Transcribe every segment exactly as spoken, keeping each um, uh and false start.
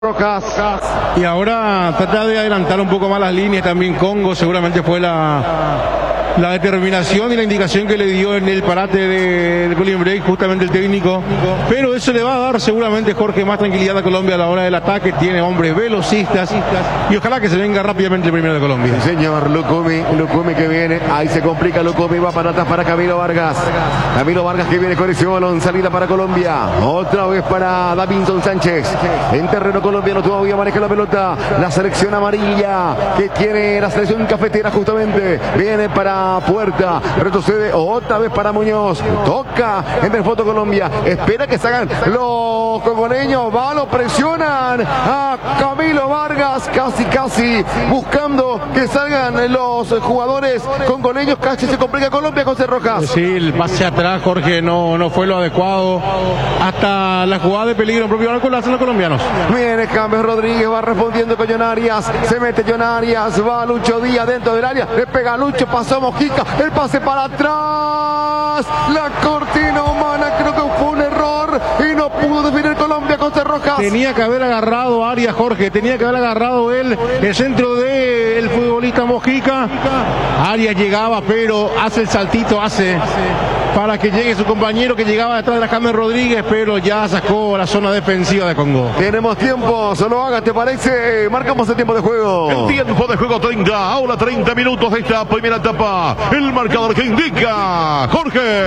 Rojas. Y ahora trata de adelantar un poco más las líneas también Congo, seguramente fue la, la determinación y la indicación que le dio en el parate de, de Colin Break justamente el técnico, pero eso le va a dar seguramente, Jorge, más tranquilidad a Colombia a la hora del ataque. Tiene hombres velocistas y ojalá que se venga rápidamente el primero de Colombia. Sí, señor, Lucumi, Lucumi que viene, ahí se complica Lucumi, va para atrás para Camilo Vargas, Camilo Vargas que viene con ese balón, salida para Colombia, otra vez para Davinson Sánchez, en terreno colombiano todavía maneja la pelota, la selección amarilla que tiene la selección cafetera justamente, viene para Puerta, retrocede otra vez para Muñoz, toca en el foto Colombia, espera que salgan los congoleños, va, lo presionan a Camilo Vargas, casi casi buscando que salgan los jugadores congoleños, casi se complica Colombia, José Rojas. Sí, el pase atrás, Jorge, no, no fue lo adecuado, hasta la jugada de peligro en propio arco la hacen los colombianos. Viene James Rodríguez, va respondiendo con John Arias, se mete John Arias, va Lucho Díaz dentro del área, le pega a Lucho, pasó Mojica, el pase para atrás, la cortina humana, creo que fue un error y no pudo definir Colombia, José Rojas. Tenía que haber agarrado a Arias, Jorge, tenía que haber agarrado él, el centro del futbolista Mojica. Arias llegaba, pero hace el saltito, hace para que llegue su compañero que llegaba detrás de la James Rodríguez, pero ya sacó la zona defensiva de Congo. Tenemos tiempo, solo haga, ¿te parece? Marcamos el tiempo de juego. El tiempo de juego treinta, ahora treinta minutos de esta primera etapa. El marcador que indica Jorge.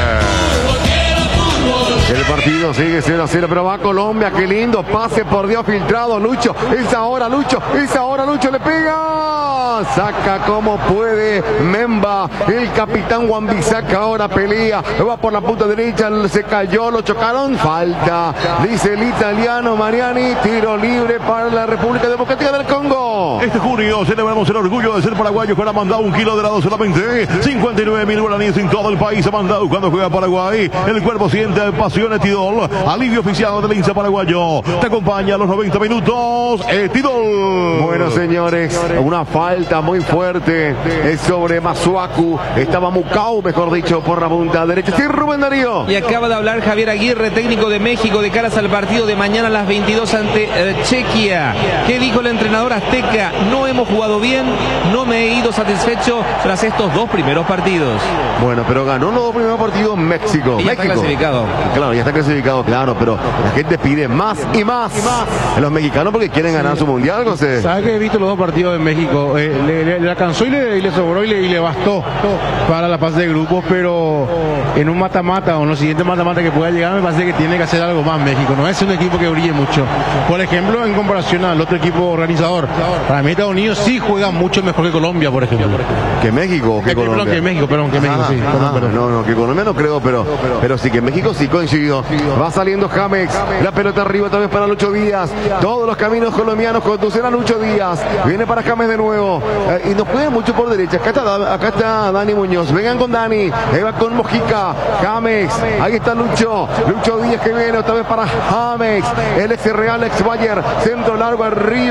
El partido sigue cero a cero, pero va Colombia, qué lindo pase, por Dios, filtrado, Lucho, es ahora Lucho, es ahora Lucho, le pega, saca como puede Memba, el capitán Wan-Bissaka ahora pelea, va por la punta derecha, se cayó, lo chocaron, falta, dice el italiano Mariani, tiro libre para la República Democrática del Congo. Este junio celebramos el orgullo de ser paraguayos para mandar un kilo de helado solamente, cincuenta y nueve mil guaraníes en todo el país ha mandado cuando juega Paraguay, el cuerpo siente pasión. Etidol, alivio oficial del hincha paraguayo, te acompaña a los noventa minutos, Etidol. Bueno, señores, una falta muy fuerte es sobre Masuaku, estaba Mucau, mejor dicho, por la punta derecha. Sí, Rubén Darío. Y acaba de hablar Javier Aguirre, técnico de México, de caras al partido de mañana a las veintidós ante eh, Chequia. ¿Qué dijo el entrenador azteca? No hemos jugado bien, no me he ido satisfecho tras estos dos primeros partidos. Bueno, pero ganó los dos primeros partidos en México. Y ya México. está clasificado. Claro, ya está clasificado, claro, pero la gente pide más y más a los mexicanos porque quieren ganar su mundial, José. ¿Sabes que he visto los dos partidos de México? Eh, le, le, le alcanzó y le, y le sobró y le, y le bastó para la fase de grupos, pero en un mata-mata o en los siguientes mata-mata que pueda llegar, me parece que tiene que hacer algo más México. No es un equipo que brille mucho. Por ejemplo, en comparación al otro equipo organizador, para mí Estados Unidos sí juega mucho mejor que Colombia, por ejemplo. ¿Que México o que Colombia? Perdón, que México, perdón, que México, ah, sí. Ah, perdón, perdón. No, no, que Colombia no creo, pero, pero sí que México sí coincidió. Va saliendo James, la pelota arriba otra vez para Lucho Díaz. Todos los caminos colombianos conducen a Lucho Díaz. Viene para James de nuevo. Eh, y nos pueden mucho por derecha. Acá está, acá está Dani Muñoz. Vengan con Dani. Ahí va con Mojica. James. Ahí está Lucho. Lucho Díaz que viene otra vez para James. El ex Real, ex Bayer. Centro largo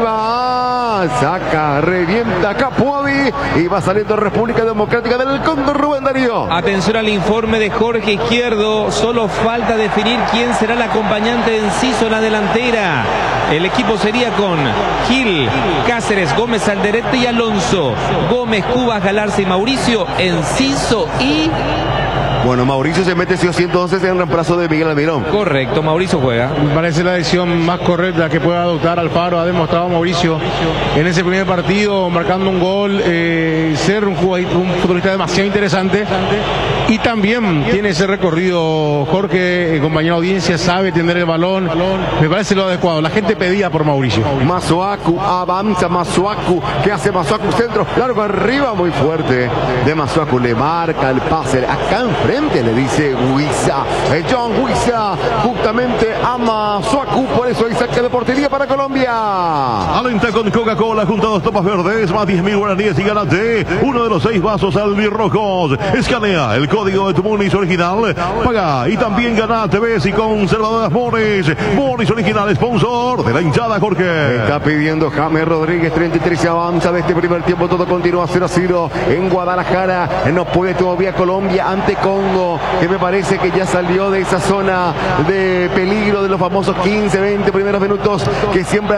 arriba. Saca, revienta Capuadi. Y va saliendo República Democrática del Congo, Rubén Darío. Atención al informe de Jorge Izquierdo. Solo falta definir quién será el acompañante de Enciso en la delantera. El equipo sería con Gil, Cáceres, Gómez Alderete y Alonso. Gómez, Cubas, Galarza y Mauricio. Enciso y... Bueno, Mauricio se mete sí o sí entonces en reemplazo de Miguel Almirón. Correcto, Mauricio juega. Me parece la decisión más correcta que pueda adoptar Alfaro. Ha demostrado Mauricio en ese primer partido, marcando un gol, eh, ser un, jugador, un futbolista demasiado interesante. Y también tiene ese recorrido, Jorge, eh, compañero de audiencia, sabe tener el balón. Me parece lo adecuado. La gente pedía por Mauricio. Masuaku, avanza Masuaku. ¿Qué hace Masuaku? Centro, largo arriba, muy fuerte. De Masuaku le marca el pase. Acá enfrente le dice Huiza. El John Huiza, justamente a Masuaku. Por eso hay saque de portería para Colombia. Alenta con Coca-Cola. bola junto a dos topas verdes, más diez mil guaraníes y ganate uno de los seis vasos albirrojos. Escanea el código de tu Munis original, paga y también ganate. Ves y conservadoras Moris. Moris original, sponsor de la hinchada, Jorge. Está pidiendo James Rodríguez, treinta y tres, avanza de este primer tiempo, todo continúa cero a cero en Guadalajara. No puede todavía Colombia ante Congo, que me parece que ya salió de esa zona de peligro de los famosos quince, veinte primeros minutos que siempre